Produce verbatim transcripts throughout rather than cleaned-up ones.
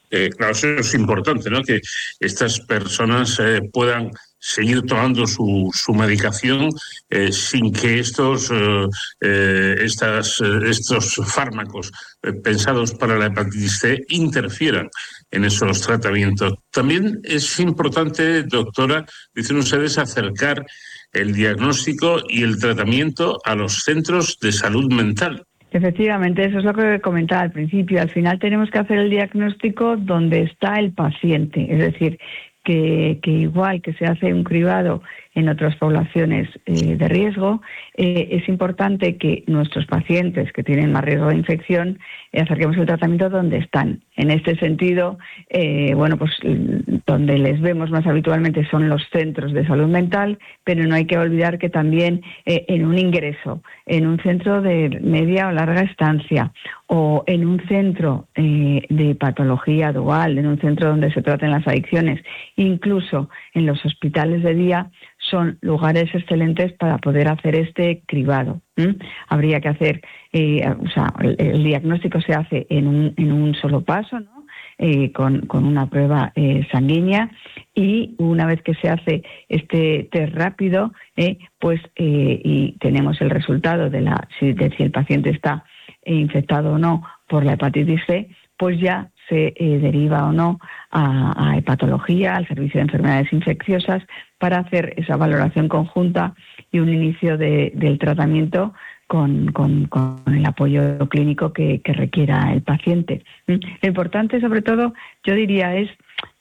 Eh, claro, eso es importante, ¿no? Que estas personas eh, puedan seguir tomando su, su medicación eh, sin que estos, eh, eh, estas, eh, estos fármacos eh, pensados para la hepatitis C interfieran en esos tratamientos. También es importante, doctora, dicen ustedes, acercar el diagnóstico y el tratamiento a los centros de salud mental. Efectivamente, eso es lo que comentaba al principio. Al final tenemos que hacer el diagnóstico donde está el paciente, es decir, que, que igual que se hace un cribado en otras poblaciones eh, de riesgo, eh, es importante que nuestros pacientes que tienen más riesgo de infección eh, acerquemos el tratamiento donde están. En este sentido, eh, bueno, pues donde les vemos más habitualmente son los centros de salud mental, pero no hay que olvidar que también eh, en un ingreso, en un centro de media o larga estancia, o en un centro eh, de patología dual, en un centro donde se traten las adicciones, incluso en los hospitales de día, son lugares excelentes para poder hacer este cribado. ¿Mm? Habría que hacer, eh, o sea, el, el diagnóstico se hace en un, en un solo paso, ¿no? Eh, con, con una prueba eh, sanguínea, y una vez que se hace este test rápido, eh, pues eh, y tenemos el resultado de, la, si, de si el paciente está infectado o no por la hepatitis C, pues ya se eh, deriva o no a, a hepatología, al servicio de enfermedades infecciosas, para hacer esa valoración conjunta y un inicio de, del tratamiento con, con, con el apoyo clínico que, que requiera el paciente. Lo importante, sobre todo, yo diría, es,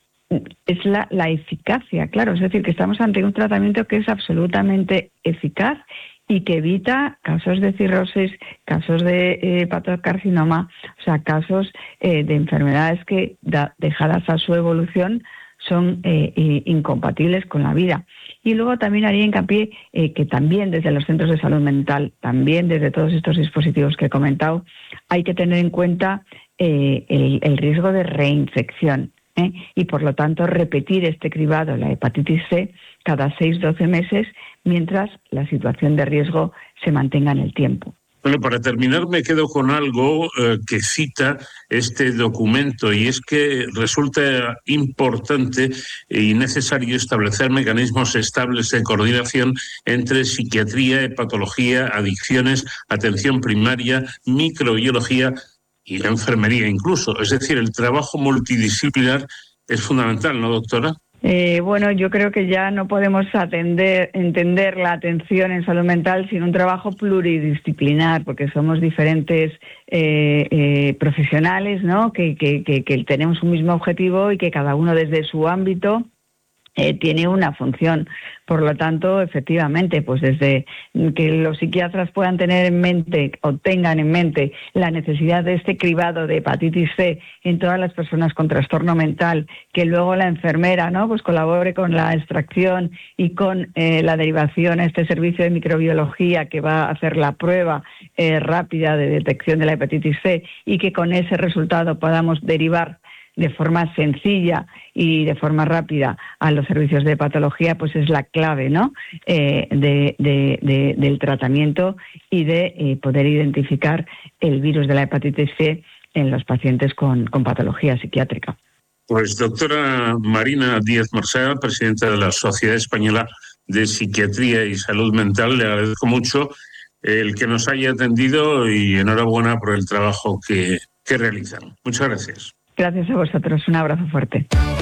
es la, la eficacia, claro, es decir, que estamos ante un tratamiento que es absolutamente eficaz y que evita casos de cirrosis, casos de eh, hepatocarcinoma, o sea, casos eh, de enfermedades que, da, dejadas a su evolución, son eh, incompatibles con la vida. Y luego también haría hincapié eh, que también desde los centros de salud mental, también desde todos estos dispositivos que he comentado, hay que tener en cuenta eh, el, el riesgo de reinfección. ¿eh? Y por lo tanto repetir este cribado, la hepatitis C, cada seis a doce meses, mientras la situación de riesgo se mantenga en el tiempo. Bueno, para terminar me quedo con algo eh, que cita este documento, y es que resulta importante y necesario establecer mecanismos estables de coordinación entre psiquiatría, hepatología, adicciones, atención primaria, microbiología y enfermería incluso. Es decir, el trabajo multidisciplinar es fundamental, ¿no, doctora? Eh, bueno, yo creo que ya no podemos atender, entender la atención en salud mental sin un trabajo pluridisciplinar, porque somos diferentes eh, eh, profesionales, ¿no? Que, que, que, que tenemos un mismo objetivo y que cada uno desde su ámbito eh, tiene una función. Por lo tanto, efectivamente, pues desde que los psiquiatras puedan tener en mente o tengan en mente la necesidad de este cribado de hepatitis C en todas las personas con trastorno mental, que luego la enfermera, ¿no?, pues colabore con la extracción y con eh, la derivación a este servicio de microbiología que va a hacer la prueba eh, rápida de detección de la hepatitis C, y que con ese resultado podamos derivar de forma sencilla y de forma rápida a los servicios de patología, pues es la clave, ¿no?, eh, de, de, de, del tratamiento y de eh, poder identificar el virus de la hepatitis C en los pacientes con, con patología psiquiátrica. Pues doctora Marina Díaz Marsá, presidenta de la Sociedad Española de Psiquiatría y Salud Mental, le agradezco mucho el que nos haya atendido y enhorabuena por el trabajo que, que realizan. Muchas gracias. Gracias a vosotros. Un abrazo fuerte.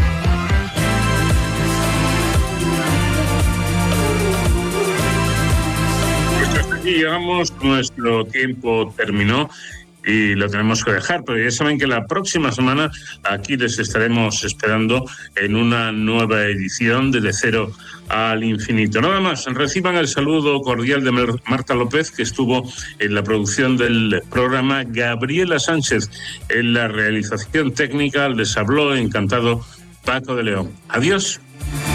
Pues hasta aquí llegamos. Nuestro tiempo terminó y lo tenemos que dejar, pero ya saben que la próxima semana aquí les estaremos esperando en una nueva edición de De Cero al Infinito. Nada más, reciban el saludo cordial de Marta López, que estuvo en la producción del programa, Gabriela Sánchez en la realización técnica. Les habló encantado Paco de León. Adiós.